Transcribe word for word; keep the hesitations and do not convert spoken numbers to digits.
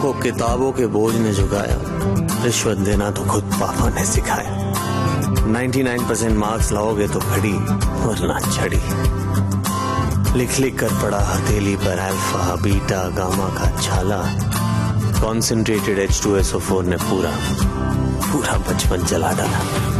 को किताबों के बोझ ने झुकाया, रिश्वत देना तो खुद पापा ने सिखाया। निन्यानवे परसेंट मार्क्स लाओगे तो घड़ी वरना छड़ी। लिख लिख कर पड़ा हथेली पर अल्फा बीटा गामा का छाला। Concentrated H two S O four ने पूरा पूरा बचपन जला डाला।